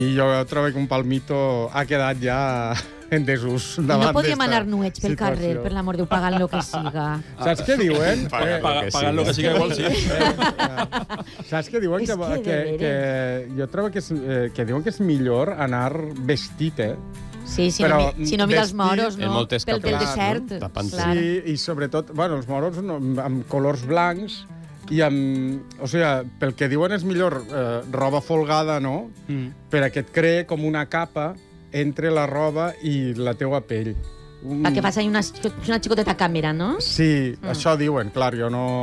I jo trobo que un palmito ha quedat ja en desús. I no podíem anar nuets pel carrer, per l'amor de Déu, pagant lo que siga. Saps què diuen? Pagant lo que siga igual, sí. Saps què diuen? Que jo trobo que diuen que és millor anar vestit, Sí, si no mira els moros, no? Pel desert. Sí, i sobretot, bueno, els moros amb colors blancs i amb... O sigui, pel que diuen és millor roba folgada, no? Per que et cree com una capa entre la roba i la teua pell. Perquè fas una xicoteta càmera, no? Sí, això diuen, clar, jo no...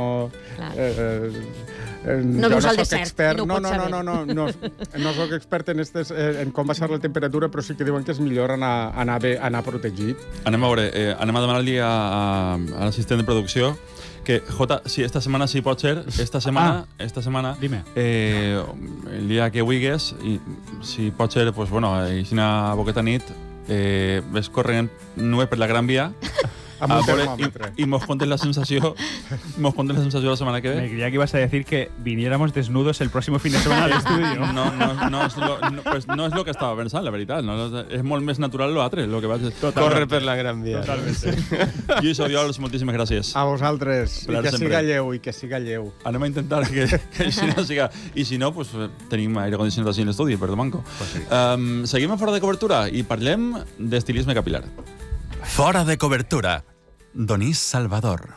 No vius al desert, no ho pots saber. No soc expert en com baixar la temperatura, però sí que diuen que és millor anar protegit. Anem a veure, anem a demanar-li a l'assistent de producció que, Jota, si esta setmana sí pot ser, esta setmana, dime. El dia que vulguis, i si pot ser, pues bueno, aixina boqueta nit, ves corrent nube per la Gran Via, y mos contes la sensación la semana que ve. Me creía que ibas a decir que viniéramos desnudos el próximo fin de semana al estudio. No es lo que estaba pensando, la verdad. No, es molt més natural lo altre, lo que vas correr per la Gran Via. Totalmente. Lluís Obiols, moltíssimes gràcies. A vosaltres. I que siga lleu, i que siga lleu. Anem a intentar que així no siga. I si no, pues, tenim aire condicionat així en l'estudi, per manco. Seguim a Fora de Cobertura i parlem d'estilisme capilar. Fora de Cobertura. Donís Salvador.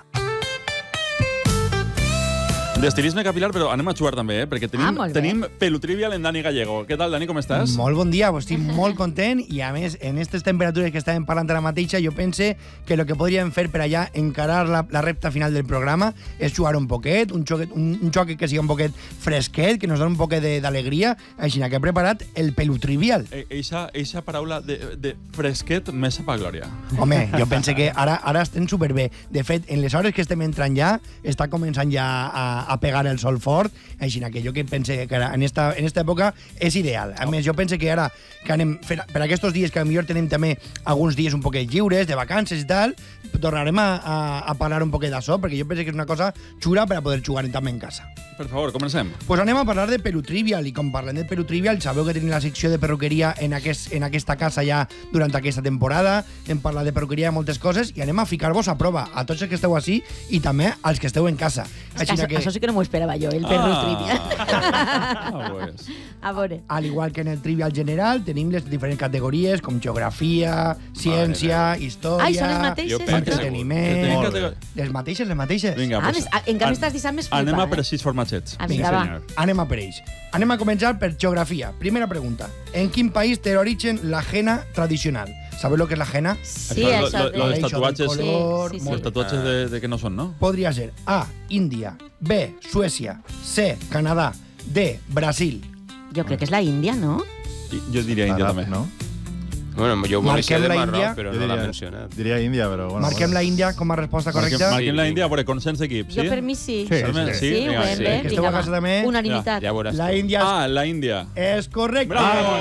D'estilisme capilar, però anem a jugar també, perquè tenim Pelutrivial en Dani Gallego. Què tal, Dani, com estàs? Molt bon dia, estic molt content i, a més, en aquestes temperatures que estàvem parlant ara mateixa, jo pense que el que podríem fer per allà encarar la recta final del programa és jugar un poquet, un joc que sigui un poquet fresquet, que nos doni un poquet d'alegria, així que he preparat el Pelutrivial. Eixa paraula de fresquet més a pa glòria. Home, jo pense que ara estem superbé. De fet, en les hores que estem entrant ja, està començant ja a pegar el sol fort, així que jo que pense que en esta època és ideal. A més, jo pense que ara que anem per aquests dies que potser tenim també alguns dies un poquet lliures, de vacances i tal, tornarem a parlar un poquet d'això, perquè jo pense que és una cosa xula per a poder jugar també en casa. Per favor, comencem. Pues anem a parlar de Pelutrivial, i com parlem de Pelutrivial, sabeu que tenim la secció de perruqueria en aquesta casa ja durant aquesta temporada, hem parlat de perruqueria de moltes coses, i anem a ficar-vos a prova, a tots els que esteu així i també als que esteu en casa. Això sí que no m'ho esperava jo, el Pelutrivial. Pues. A veure. Al igual que en el Trivial general, tenim les diferents categories, com geografia, ciència, història... Ai, són les mateixes? Entreteniment... Les mateixes. Vinga, pues, encara m'estàs dient més flipa. Anem a per 6 formatets. Vinga, va. Anem a per ells. Anem a començar per geografia. Primera pregunta. En quin país té origen la henna tradicional? Sabeu lo que és la henna? Sí, això. Los tatuatges, sí. Los tatuatges de que no són, no? Podria ser A, Índia, B, Suècia, C, Canadà, D, Brasil. Jo crec que és la Índia, no? Jo diria Índia també. No? Bueno, jo ho coneixia de Marroc, però no l'ha mencionat. Diria Índia, però... Bueno, Marquem la Índia com a resposta correcta. Marquem la Índia, per consens d'equip, sí? Jo per mi sí. Sí, ho veiem bé. Que esteu a casa també. Unanimitat. Ja veuràs. La Índia la Índia. és correcte. Bravo!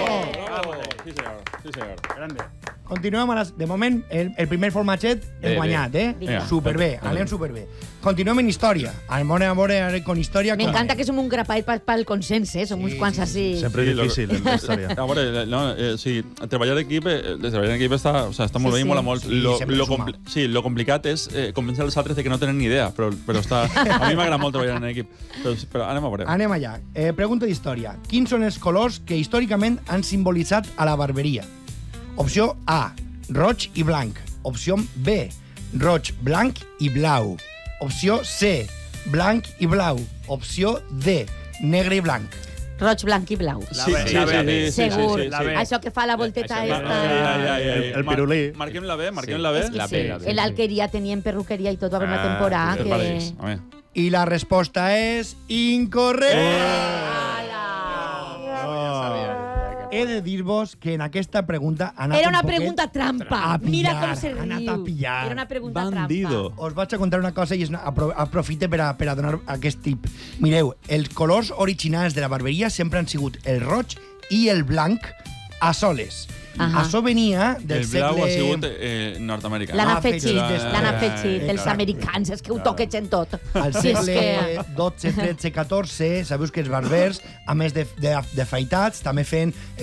Sí, senyor. Grande. Continuem ara. De moment, el primer formatget és guanyat, Superbé, anem superbé. Continuem en història. Anem a veure con història... M'encanta que som un grapat pel consens, som uns quants així. Sempre és difícil, en la història. A veure, sí, treballar en equip està molt bé i mola molt. Lo complicat és convèncer els altres de que no tenen ni idea, però a mi m'agrada molt treballar en equip. Però anem a veure. Anem allà. Pregunta d'història. Quins són els colors que històricament han simbolitzat a la barberia? Opció A, roig i blanc. Opció B, roig, blanc i blau. Opció C, blanc i blau. Opció D, negre i blanc. Roig, blanc i blau. Sí. Segur. Això que fa la volteta esta... El pirulí. Marquem la B. En l'Alqueria tenien perruqueria i tot, va haver una temporada. I la resposta és incorrecta. He de dir-vos que en aquesta pregunta ha anat era una pregunta trampa. Mira com se riu. Ha anat a pillar. Era una pregunta Bandido. trampa. Us vaig a contar una cosa i aprofite per a donar aquest tip. Mireu, els colors originals de la barberia sempre han sigut el roig i el blanc a soles. Això venia del El blau segle... ha sigut nord-americà. L'han afegit dels americans, és que ho toquegen tot. Al segle XII, XIII, XIV, sabeu que els barbers, a més d'afaitats, també feien